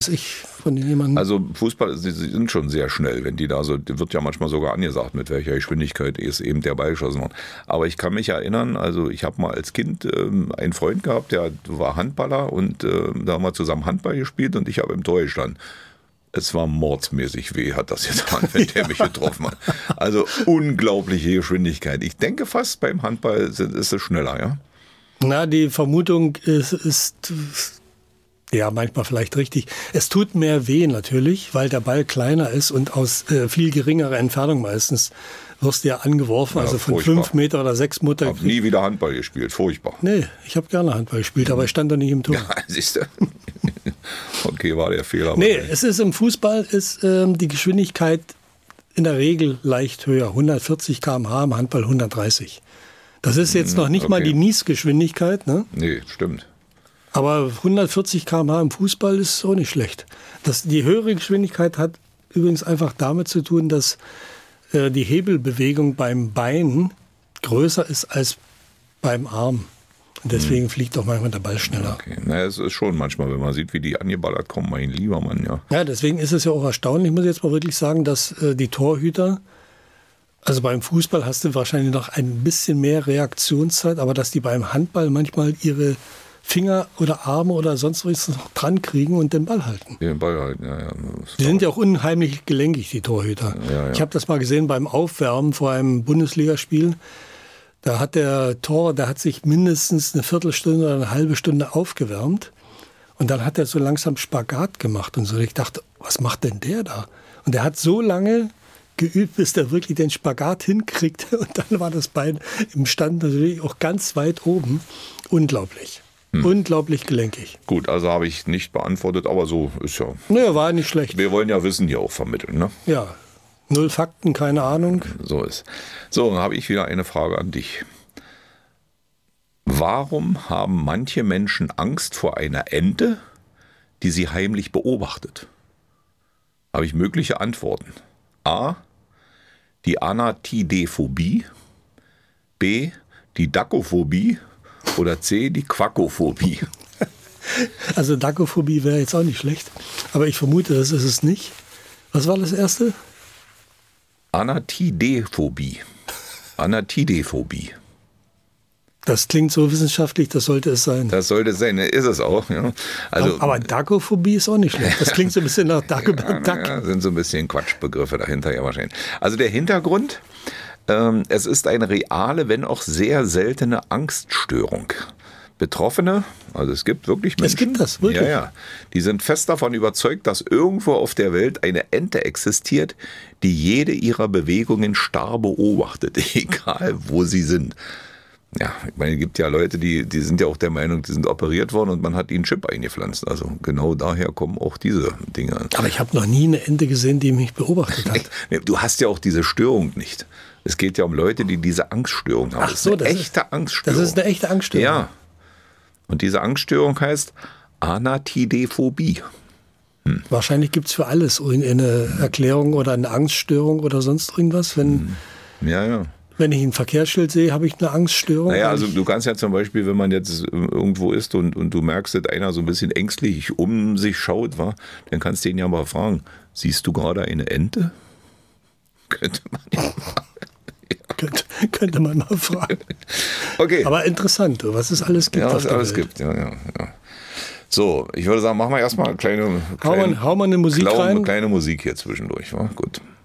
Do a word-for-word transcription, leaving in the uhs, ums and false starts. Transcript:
Ich von jemandem. Also Fußball, sie sind schon sehr schnell, wenn die da so, wird ja manchmal sogar angesagt, mit welcher Geschwindigkeit ist eben der Ball geschossen wird. Aber ich kann mich erinnern, also ich habe mal als Kind ähm, einen Freund gehabt, der war Handballer und äh, da haben wir zusammen Handball gespielt und ich habe im Tor gestanden. Es war mordsmäßig weh, hat das getan, wenn der mich getroffen hat. Also unglaubliche Geschwindigkeit. Ich denke fast beim Handball ist es schneller, ja? Na, die Vermutung ist, ist ja manchmal vielleicht richtig. Es tut mehr weh natürlich, weil der Ball kleiner ist und aus äh, viel geringerer Entfernung meistens wirst du ja angeworfen, Ja, also von furchtbar. fünf Meter oder sechs Meter. Ich habe nie wieder Handball gespielt, furchtbar. Nee, ich habe gerne Handball gespielt, aber ich stand doch nicht im Tor. Ja, siehst du. Okay, war der Fehler. Nee, es ist im Fußball ist ähm, die Geschwindigkeit in der Regel leicht höher. hundertvierzig Kilometer pro Stunde, im Handball hundertdreißig. Das ist jetzt noch nicht okay. mal die Niesgeschwindigkeit, ne? Nee, stimmt. Aber hundertvierzig Kilometer pro Stunde im Fußball ist auch nicht schlecht. Das, die höhere Geschwindigkeit hat übrigens einfach damit zu tun, dass äh, die Hebelbewegung beim Bein größer ist als beim Arm. Und deswegen hm. fliegt auch manchmal der Ball schneller. Okay. Na, es ist schon manchmal, wenn man sieht, wie die angeballert kommen, mein lieber Mann, ja. Ja, deswegen ist es ja auch erstaunlich, muss ich jetzt mal wirklich sagen, dass äh, die Torhüter, also beim Fußball hast du wahrscheinlich noch ein bisschen mehr Reaktionszeit, aber dass die beim Handball manchmal ihre Finger oder Arme oder sonst was noch dran kriegen und den Ball halten. Den Ball halten, ja, ja. Die sind ja auch unheimlich gelenkig, die Torhüter. Ja, ja. Ich habe das mal gesehen beim Aufwärmen vor einem Bundesligaspiel. Da hat der Tor, der hat sich mindestens eine Viertelstunde oder eine halbe Stunde aufgewärmt. Und dann hat er so langsam Spagat gemacht und so. Ich dachte, was macht denn der da? Und der hat so lange geübt, bis der wirklich den Spagat hinkriegt. Und dann war das Bein im Stand natürlich auch ganz weit oben. Unglaublich. Hm. Unglaublich gelenkig. Gut, also habe ich nicht beantwortet, aber so ist ja. Naja, war nicht schlecht. Wir wollen ja Wissen hier auch vermitteln, ne? Ja, null Fakten, keine Ahnung. So ist. So, dann habe ich wieder eine Frage an dich. Warum haben manche Menschen Angst vor einer Ente, die sie heimlich beobachtet? Habe ich mögliche Antworten. A. Die Anatidephobie. B. Die Dakophobie. Oder C. Die Quakophobie. Also Dakophobie wäre jetzt auch nicht schlecht. Aber ich vermute, das ist es nicht. Was war das erste? Anatidephobie. Anatidephobie. Das klingt so wissenschaftlich, das sollte es sein. Das sollte es sein, ist es auch. Ja. Also, aber Dakophobie ist auch nicht schlecht. Das klingt so ein bisschen nach Dagobert Duck. Ja, sind so ein bisschen Quatschbegriffe dahinter ja wahrscheinlich. Also der Hintergrund, ähm, es ist eine reale, wenn auch sehr seltene Angststörung. Betroffene, also es gibt wirklich Menschen. Es gibt das, wirklich? Ja, ja. Die sind fest davon überzeugt, dass irgendwo auf der Welt eine Ente existiert, die jede ihrer Bewegungen starr beobachtet, egal wo sie sind. Ja, ich meine, es gibt ja Leute, die, die sind ja auch der Meinung, die sind operiert worden und man hat ihnen einen Chip eingepflanzt. Also genau daher kommen auch diese Dinge. Aber ich habe noch nie eine Ente gesehen, die mich beobachtet hat. Du hast ja auch diese Störung nicht. Es geht ja um Leute, die diese Angststörung haben. Ach so, das ist eine das echte ist, Angststörung. Das ist eine echte Angststörung. Ja. Und diese Angststörung heißt Anatidephobie. Hm. Wahrscheinlich gibt es für alles eine Erklärung oder eine Angststörung oder sonst irgendwas. Wenn, ja, ja. wenn ich ein Verkehrsschild sehe, habe ich eine Angststörung. Naja, also du kannst ja zum Beispiel, wenn man jetzt irgendwo ist und, und du merkst, dass einer so ein bisschen ängstlich um sich schaut, wa, dann kannst du ihn ja mal fragen, siehst du gerade eine Ente? Könnte man ja fragen. Könnte, könnte man mal fragen. Okay. Aber interessant, was es alles gibt. Ja, auf was es der alles Welt. gibt. Ja, ja, ja. So, ich würde sagen, machen wir erstmal eine kleine, Hau mal, hau mal eine Musik kleine, rein. kleine Musik hier zwischendurch. Wa? Gut.